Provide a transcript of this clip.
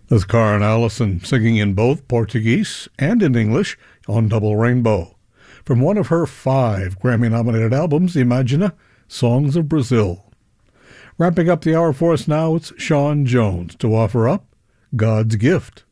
That's Karen Allison singing in both Portuguese and in English on Double Rainbow, from one of her 5 Grammy-nominated albums, Imagina, Songs of Brazil. Wrapping up the hour for us now, it's Sean Jones to offer up God's Gift.